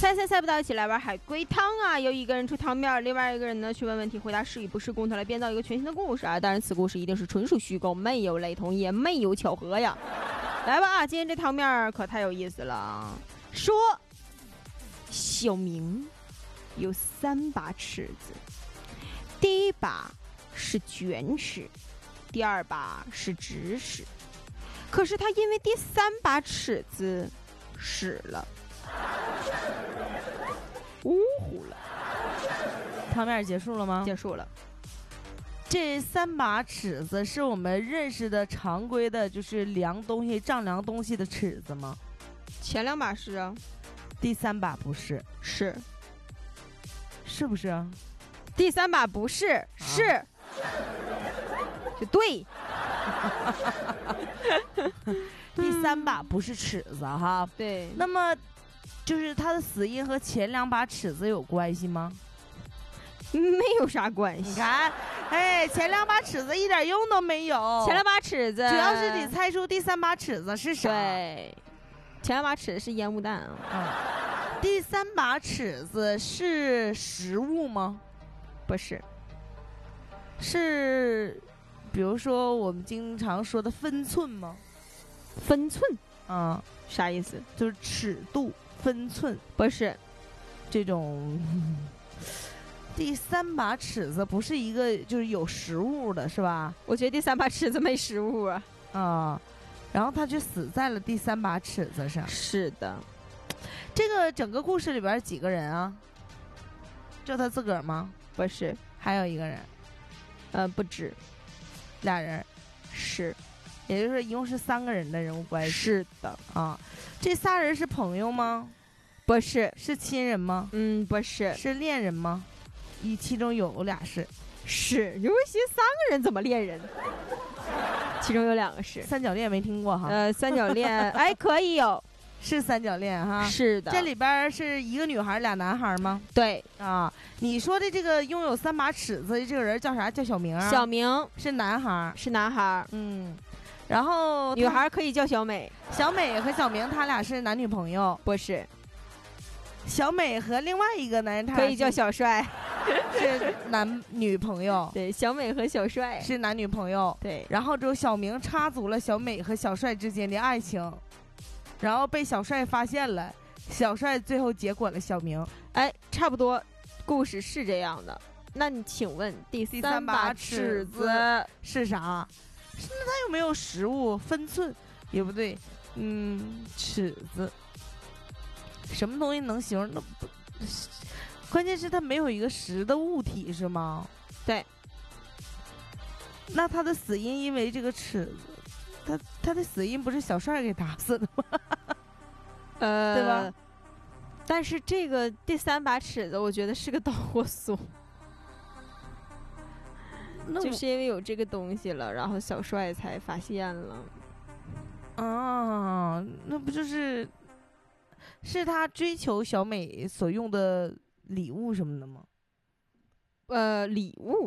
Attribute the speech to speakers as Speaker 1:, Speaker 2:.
Speaker 1: 猜不到，一起来玩海龟汤啊！由一个人出汤面，另外一个人呢去问问题，回答是与不是，共同来编造一个全新的故事啊！当然，此故事一定是纯属虚构，没有雷同，也没有巧合呀！来吧啊！今天这汤面可太有意思了。说，小明有3把尺子，第一把是卷尺，第2把是直尺，可是他因为第3把尺子死了。呜呼了，
Speaker 2: 汤面结束了吗？
Speaker 1: 结束了。
Speaker 2: 这3把尺子是我们认识的常规的，就是量东西、丈量东西的尺子吗？
Speaker 1: 前2把是啊，
Speaker 2: 第3把不是，是不是啊？
Speaker 1: 第3把不是，是，就对。
Speaker 2: 第3把不是尺子哈，
Speaker 1: 对。
Speaker 2: 那么就是他的死因和前2把尺子有关系吗？
Speaker 1: 没有啥关系。
Speaker 2: 你看，哎，前2把尺子一点用都没有。
Speaker 1: 前2把尺子
Speaker 2: 主要是你猜出第3把尺子是啥。
Speaker 1: 对，前2把尺子是烟雾弹啊。
Speaker 2: 第3把尺子是实物吗？
Speaker 1: 不是，
Speaker 2: 是比如说我们经常说的分寸吗？
Speaker 1: 分寸
Speaker 2: 啊，
Speaker 1: 啥意思？
Speaker 2: 就是尺度分寸。
Speaker 1: 不是，
Speaker 2: 这种第3把尺子不是一个就是有实物的是吧？
Speaker 1: 我觉得第3把尺子没实物啊。
Speaker 2: 啊，然后他就死在了第3把尺子上。
Speaker 1: 是的。
Speaker 2: 这个整个故事里边几个人啊？就他自个儿吗？
Speaker 1: 不是，
Speaker 2: 还有一个人。
Speaker 1: 不止
Speaker 2: ，2人。
Speaker 1: 是，
Speaker 2: 也就是说一共是3个人的人物关系。
Speaker 1: 是的
Speaker 2: 啊，这3人是朋友吗？
Speaker 1: 不是。
Speaker 2: 是亲人吗？
Speaker 1: 不是。
Speaker 2: 是恋人吗？其中有俩是。
Speaker 1: 是，尤其3个人怎么恋人？其中有2个是。
Speaker 2: 三角恋没听过哈。
Speaker 1: 三角恋，哎，可以有。
Speaker 2: 是三角恋哈。
Speaker 1: 是的。
Speaker 2: 这里边是一个女孩俩男孩吗？
Speaker 1: 对
Speaker 2: 啊。你说的这个拥有3把尺子的这个人叫啥？叫小明啊。
Speaker 1: 小明
Speaker 2: 是男孩。
Speaker 1: 是男孩。
Speaker 2: 然后
Speaker 1: 女孩可以叫小美。
Speaker 2: 小美和小明他俩是男女朋友？
Speaker 1: 不是。
Speaker 2: 小美和另外一个男人他
Speaker 1: 可以叫小帅。
Speaker 2: 是男女朋友。
Speaker 1: 对，小美和小帅
Speaker 2: 是男女朋友。
Speaker 1: 对。
Speaker 2: 然后之后小明插足了小美和小帅之间的爱情，然后被小帅发现了，小帅最后结果了小明。
Speaker 1: 哎，差不多，故事是这样的。那你请问第3把尺子
Speaker 2: 是啥？那它有没有实物？分寸也不对。尺子什么东西能形容？那不，关键是它没有一个实的物体是吗？
Speaker 1: 对。
Speaker 2: 那他的死因因为这个尺子，他的死因不是小帅给打死的吗？对吧？
Speaker 1: 但是这个第3把尺子，我觉得是个导火索，就是因为有这个东西了，然后小帅才发现了。
Speaker 2: 啊，那不就是他追求小美所用的礼物什么的吗？
Speaker 1: 礼物